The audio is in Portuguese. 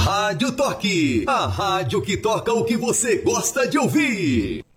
Rádio Toque, a rádio que toca o que você gosta de ouvir.